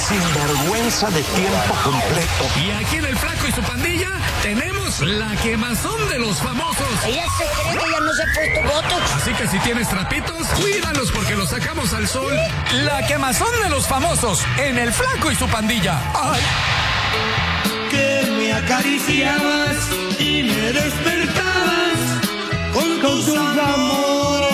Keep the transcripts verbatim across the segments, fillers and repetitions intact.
sinvergüenza de tiempo completo. Y aquí en El Flaco y su Pandilla tenemos la quemazón de los famosos. Ella se cree que ya no se ha puesto botox. Así que si tienes trapitos, cuídalos porque los sacamos al sol. La quemazón de los famosos en El Flaco y su Pandilla. ¡Ay! Que me acariciabas y me despertabas con tus amores.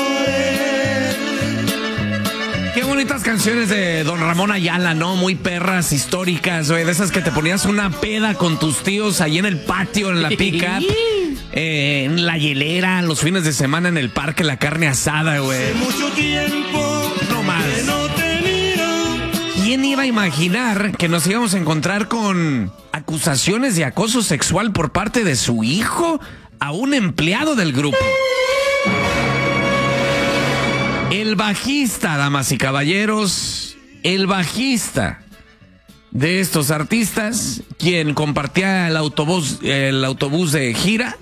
Qué bonitas canciones de don Ramón Ayala, ¿no? Muy perras, históricas, güey. De esas que te ponías una peda con tus tíos ahí en el patio, en la pick-up, eh, en la hielera, los fines de semana en el parque, la carne asada, güey. Hace mucho tiempo No más. que no te miro. ¿Quién iba a imaginar que nos íbamos a encontrar con acusaciones de acoso sexual por parte de su hijo a un empleado del grupo? El bajista, damas y caballeros, el bajista de estos artistas, quien compartía el autobús, el autobús de gira,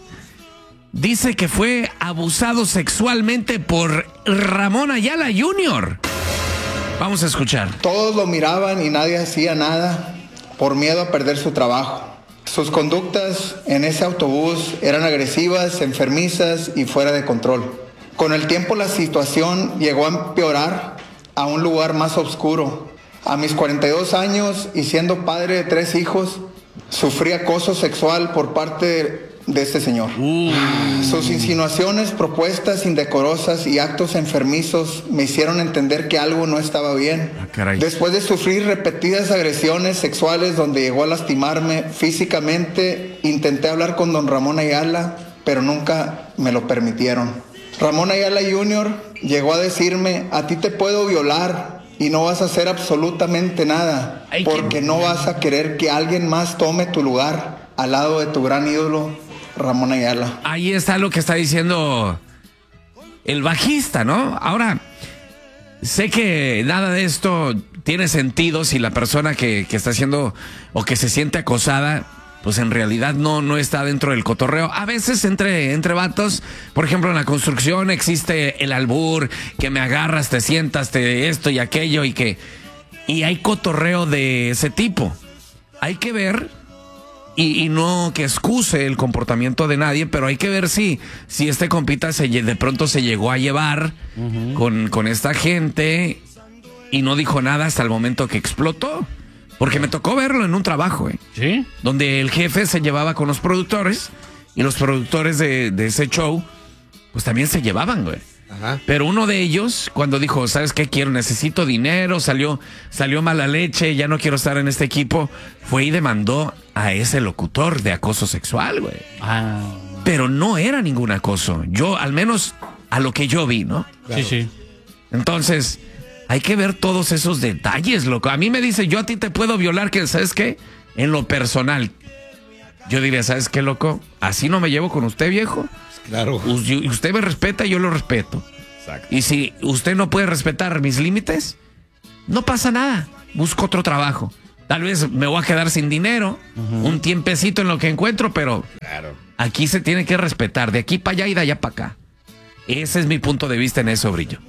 dice que fue abusado sexualmente por Ramón Ayala junior Vamos a escuchar. Todos lo miraban y nadie hacía nada por miedo a perder su trabajo. Sus conductas en ese autobús eran agresivas, enfermizas y fuera de control. Con el tiempo la situación llegó a empeorar a un lugar más oscuro. A mis cuarenta y dos años y siendo padre de tres hijos, sufrí acoso sexual por parte de, de este señor. Uh. Sus insinuaciones, propuestas indecorosas y actos enfermizos me hicieron entender que algo no estaba bien. Ah, Después de sufrir repetidas agresiones sexuales donde llegó a lastimarme físicamente, intenté hablar con don Ramón Ayala, pero nunca me lo permitieron. Ramón Ayala junior llegó a decirme, a ti te puedo violar y no vas a hacer absolutamente nada, porque no vas a querer que alguien más tome tu lugar al lado de tu gran ídolo, Ramón Ayala. Ahí está lo que está diciendo el bajista, ¿no? Ahora, sé que nada de esto tiene sentido si la persona que, que está haciendo o que se siente acosada, pues en realidad no, no está dentro del cotorreo. A veces entre, entre vatos, por ejemplo en la construcción existe el albur, que me agarras, te sientas, te esto y aquello y que... Y hay cotorreo de ese tipo. Hay que ver, y, y no que excuse el comportamiento de nadie, pero hay que ver si, si este compita se, de pronto se llegó a llevar uh-huh. con, con esta gente y no dijo nada hasta el momento que explotó. Porque me tocó verlo en un trabajo, ¿eh? ¿Sí? Donde el jefe se llevaba con los productores y los productores de, de ese show, pues también se llevaban, güey. Ajá. Pero uno de ellos, cuando dijo, ¿sabes qué quiero? Necesito dinero, salió, salió mala leche, ya no quiero estar en este equipo, fue y demandó a ese locutor de acoso sexual, güey. Ah. Pero no era ningún acoso. Yo, al menos, a lo que yo vi, ¿no? Claro. Sí, sí. Entonces... hay que ver todos esos detalles, loco. A mí me dice, yo a ti te puedo violar, que ¿sabes qué? En lo personal. Yo diría, ¿sabes qué, loco? Así no me llevo con usted, viejo. Claro. Usted me respeta y yo lo respeto. Exacto. Y si usted no puede respetar mis límites, no pasa nada. Busco otro trabajo. Tal vez me voy a quedar sin dinero, uh-huh. un tiempecito en lo que encuentro, pero claro. Aquí se tiene que respetar. De aquí para allá y de allá para acá. Ese es mi punto de vista en eso, Brillo.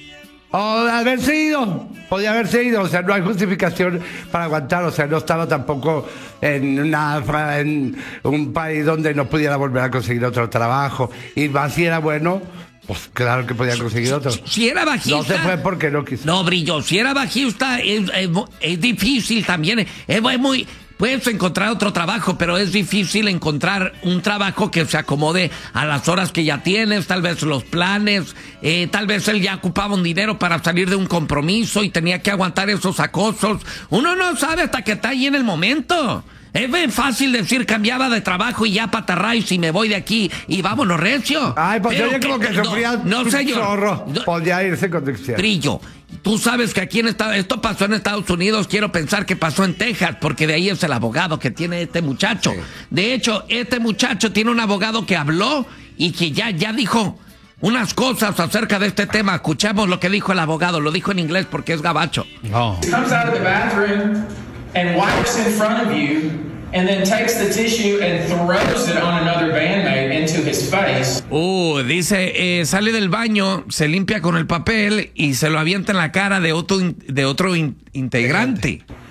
O haberse ido, podía haberse ido, o sea, no hay justificación para aguantar, o sea, no estaba tampoco en, una, en un país donde no pudiera volver a conseguir otro trabajo, y más si era bueno, pues claro que podía conseguir otro. Si era bajista. No se fue porque no quiso. No, Brillo, si era bajista es, es, es difícil también, es, es muy... Puedes encontrar otro trabajo, pero es difícil encontrar un trabajo que se acomode a las horas que ya tienes, tal vez los planes, eh, tal vez él ya ocupaba un dinero para salir de un compromiso y tenía que aguantar esos acosos. Uno no sabe hasta que está ahí en el momento. Es bien fácil decir cambiaba de trabajo y ya patarrayos y me voy de aquí y vámonos recio. Ay, pues pero oye que, como que sufría no, no señor. Zorro. No, podía irse con dicción. Brillo. Tú sabes que aquí en Estados esto pasó en Estados Unidos, quiero pensar que pasó en Texas, porque de ahí es el abogado que tiene este muchacho. Sí. De hecho, este muchacho tiene un abogado que habló y que ya, ya dijo unas cosas acerca de este tema. Escuchemos lo que dijo el abogado, lo dijo en inglés porque es gabacho. Oh. Comes out of the bathroom and wipes in front of you. And then takes the tissue and throws it on another bandmate into his face. Uh, dice, eh, sale del baño, se limpia con el papel y se lo avienta en la cara de otro, de otro in, integrante.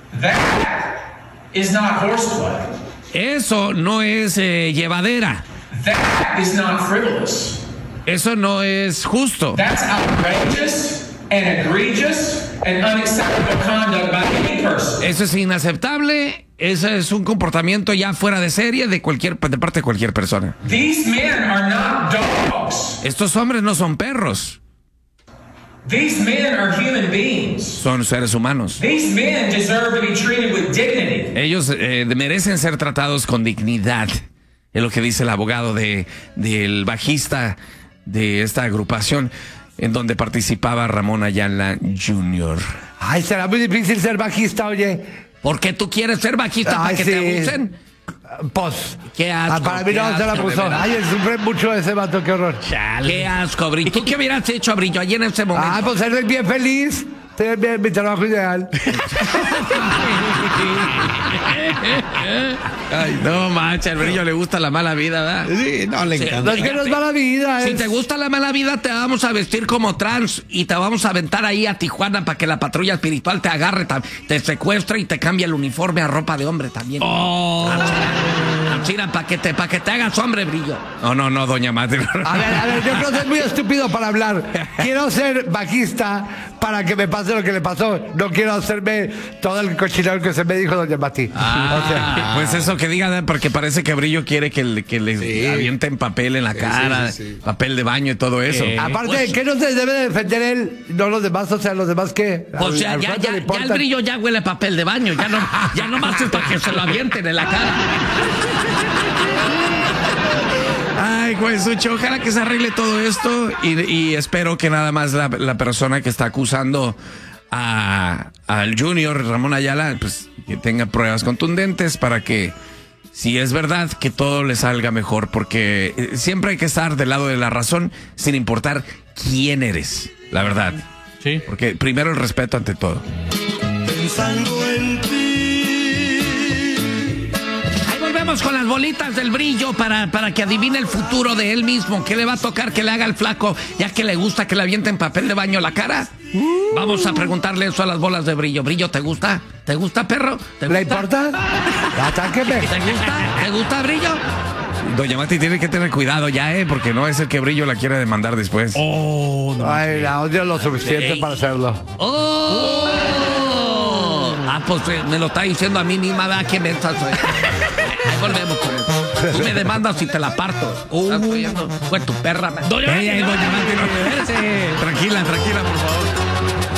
That is not horseplay. Eso no es eh, llevadera. That is not frivolous. Eso no es justo. That's outrageous and egregious and unacceptable conduct by any person. Eso es inaceptable. Eso es un comportamiento ya fuera de serie de cualquier de parte de cualquier persona. These men are not dogs. Estos hombres no son perros. These men are human beings. Son seres humanos. These men deserve to be treated with dignity. Ellos eh, merecen ser tratados con dignidad. Es lo que dice el abogado de del bajista de esta agrupación en donde participaba Ramón Ayala junior Ay, será muy difícil ser bajista, oye. ¿Por qué tú quieres ser bajista? ¿Para Ay, que sí. te abusen? Pues. Qué asco. Ah, para mí no qué se la asco, puso. de verdad. Ay, sufre mucho ese vato, qué horror. Qué asco, Brillo. ¿Tú qué hubieras hecho, Brillo, allí en ese momento? Ah, pues ser bien feliz. Tener bien mi trabajo ideal. Ay, no mancha, al Brillo le gusta la mala vida, ¿verdad? Sí, no le Sí, encanta. No es que no es mala vida, Si es- te gusta la mala vida, te vamos a vestir como trans y te vamos a aventar ahí a Tijuana para que la patrulla espiritual te agarre, ta- te secuestre y te cambie el uniforme a ropa de hombre también. ¡Oh! Para que, te, pa que te hagas hombre, Brillo. No, no, no, doña Mati. A ver, a ver, yo creo que es muy estúpido para hablar. Quiero ser bajista para que me pase lo que le pasó. No quiero hacerme todo el cochinero que se me dijo doña Mati. Ah, O sea, pues eso que diga, porque parece que Brillo quiere que le, que le Sí. avienten papel en la cara, sí, sí, sí. papel de baño y todo eso. aparte, Pues- ¿qué no se debe de defender él? No los demás, o sea, los demás qué. Pues ya, Al- al ya, cuánto ya, le ya importan. el Brillo ya huele papel de baño, ya no, ya no más es para que se lo avienten en la cara. Ay, pues Sucho, ojalá que se arregle todo esto y, y espero que nada más la, la persona que está acusando a, al Junior Ramón Ayala, pues que tenga pruebas contundentes para que, si es verdad, que todo le salga mejor, porque eh, siempre hay que estar del lado de la razón sin importar quién eres, la verdad. Sí. Porque primero el respeto ante todo. Pensando en ti. Ahí volvemos con las bolitas del Brillo para, para que adivine el futuro de él mismo. ¿Qué le va a tocar que le haga el flaco, ya que le gusta que le avienten papel de baño a la cara? Vamos a preguntarle eso a las bolas de Brillo. Brillo, ¿te gusta? ¿Te gusta, perro? ¿Te ¿Le gusta? importa? Atáqueme. ¿Te gusta? ¿Te gusta, Brillo? Doña Mati tiene que tener cuidado ya, ¿eh? Porque no es el que Brillo la quiere demandar después. Oh, no. Ay, la odio lo suficiente Ey. para hacerlo. ¡Oh! Ah, pues eh, me lo está diciendo a mí misma, ¿verdad? ¿Qué mensaje soy? Ahí volvemos con eso. Tú me demandas y te la parto. ¿Estás oyendo? Fue tu perra. man. Doña Ey, ey, Mati, doña Mati, no. espérese. Tranquila, tranquila, por favor.